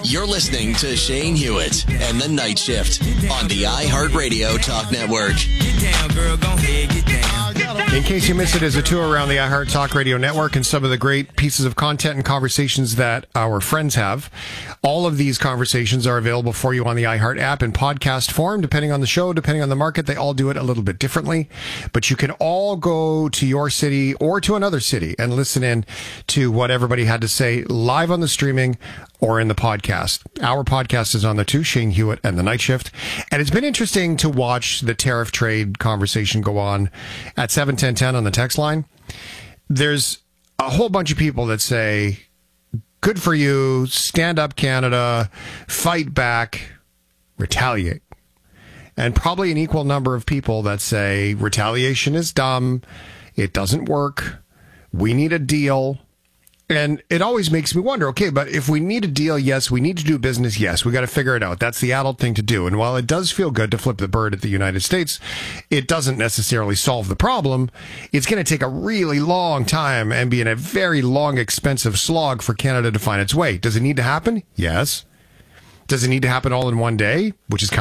You're listening to Shane Hewitt and the Night Shift on the iHeartRadio Talk Network. Get down, girl. Go ahead. Get down. In case you missed it, as a tour around the iHeart Talk Radio Network and some of the great pieces of content and conversations that our friends have. All of these conversations are available for you on the iHeart app in podcast form, depending on the show, depending on the market. They all do it a little bit differently, but you can all go to your city or to another city and listen in to what everybody had to say live on the streaming or in the podcast. Our podcast is on there too, Shane Hewitt and the Night Shift. And it's been interesting to watch the tariff trade conversation go on at 71010 on the text line. There's a whole bunch of people that say, good for you, stand up Canada, fight back, retaliate. And probably an equal number of people that say retaliation is dumb, it doesn't work, we need a deal. And it always makes me wonder, okay, but if we need a deal, yes, we need to do business, yes, we got to figure it out. That's the adult thing to do. And while it does feel good to flip the bird at the United States, it doesn't necessarily solve the problem. It's going to take a really long time and be in a very long, expensive slog for Canada to find its way. Does it need to happen? Yes. Does it need to happen all in one day, which is kind